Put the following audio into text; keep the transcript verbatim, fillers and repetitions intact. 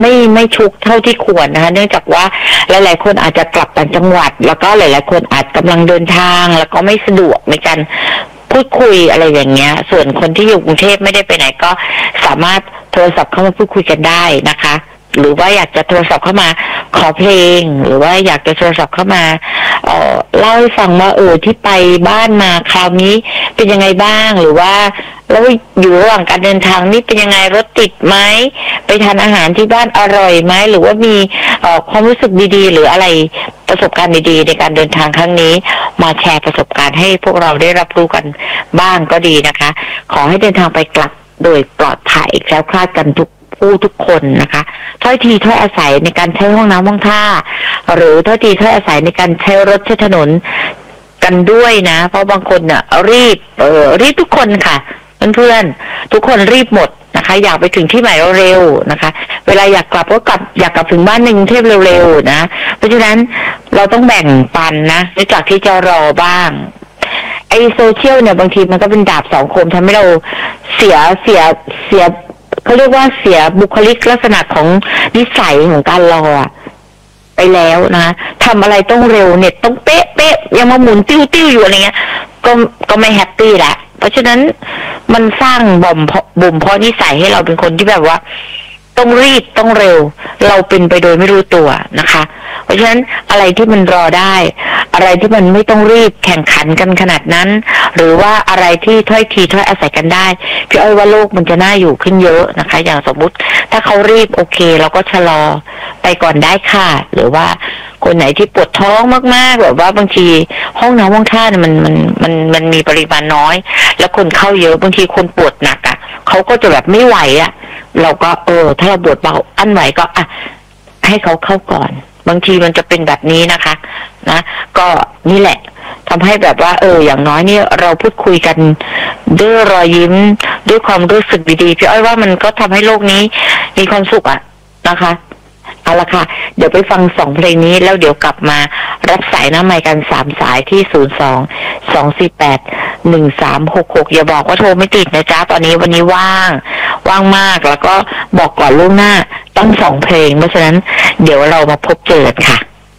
ไม่ไม่ชุกเท่าที่ควรนะคะเนื่องจากว่าหลายๆคนอาจจะกลับต่างจังหวัดแล้วก็หลายๆคนอาจกำลังเดินทางแล้วก็ไม่สะดวกในการพูดคุยอะไรอย่างเงี้ยส่วนคนที่อยู่กรุงเทพไม่ได้ไปไหนก็สามารถโทรศัพท์เข้ามาพูดคุยกันได้นะคะหรือว่าอยากจะโทรศัพท์เข้ามาขอเพลงหรือว่าอยากจะโทรศัพท์เข้ามาเอ่อเล่าให้ฟังว่าเออที่ไปบ้านมาคราวนี้เป็นยังไงบ้างหรือว่าแล้วอยู่ระหว่างการเดินทางนี่เป็นยังไงรถติดไหมไปทานอาหารที่บ้านอร่อยไหมหรือว่ามีเอ่อความรู้สึกดีๆหรืออะไรประสบการณ์ดีๆในการเดินทางครั้งนี้มาแชร์ประสบการณ์ให้พวกเราได้รับรู้กันบ้างก็ดีนะคะขอให้เดินทางไปกลับโดยปลอดภัยแคล้วคลาดกันทุกผู้ทุกคนนะคะถ้อยทีถ้อยอาศัยในการใช้ห้องน้ำห้องท่าหรือถ้อยทีถ้อยอาศัยในการใช้รถใช้ถนนกันด้วยนะเพราะบางคนเนี่ยรีบเออรีบทุกคนค่ะเพื่อนๆทุกคนรีบหมดนะคะอยากไปถึงที่หมายเร็วๆนะคะเวลาอยากกลับก็กลับอยากกลับถึงบ้านในกรุงเทพเร็วๆนะเพราะฉะนั้นเราต้องแบ่งปันนะนอกจากที่จะรอบ้างไอโซเชียลเนี่ยบางทีมันก็เป็นดาบสองคมทำให้เราเสียเสียเสียเขาเรียกว่าเสียบุคลิกลักษณะของนิสัยของการรอไปแล้วนะทำอะไรต้องเร็วเน็ตต้องเป๊ะเป๊ะยังมาหมุนติ้วติ้วอยู่อะไรเงี้ยก็ก็ไม่แฮปปี้แหละเพราะฉะนั้นมันสร้างบ่มบ่มเพราะนิสัยให้เราเป็นคนที่แบบว่าต้องรีบต้องเร็วเราเป็นไปโดยไม่รู้ตัวนะคะเพราะฉะนั้นอะไรที่มันรอได้อะไรที่มันไม่ต้องรีบแข่งขันกันขนาดนั้นหรือว่าอะไรที่ถ้อยทีถ้อยอาศัยกันได้พี่อ้อยว่าโลกมันจะน่าอยู่ขึ้นเยอะนะคะอย่างสมมุติถ้าเขารีบโอเคเราก็ชะลอไปก่อนได้ค่ะหรือว่าคนไหนที่ปวดท้องมากๆแบบว่าบางทีห้องน้ำห้องท่าเนี่ยมันมันมันมันมีปริมาณน้อยแล้วคนเข้าเยอะบางทีคนปวดหนักอ่ะเขาก็จะแบบไม่ไหวอ่ะเราก็เออถ้าเราปวดเบาอั้นไหวก็อ่ะให้เขาเข้าก่อนบางทีมันจะเป็นแบบนี้นะคะนะก็นี่แหละทำให้แบบว่าเอออย่างน้อยนี่เราพูดคุยกันด้วยรอยยิ้มด้วยความรู้สึกดีๆพี่อ้อยว่ามันก็ทำให้โลกนี้มีความสุขอ่ะนะคะเอาละค่ะเดี๋ยวไปฟังสองเพลงนี้แล้วเดี๋ยวกลับมารับสายหน้าไมค์กันสามสายที่ศูนย์สอง สองสี่แปด หนึ่งสามหกหกอย่าบอกว่าโทรไม่ติดนะจ๊ะตอนนี้วันนี้ว่างว่างมากแล้วก็บอกก่อนล่วงหน้าต้องสองเพลงเพราะฉะนั้นเดี๋ยวเรามาพบเจอกันค่ะ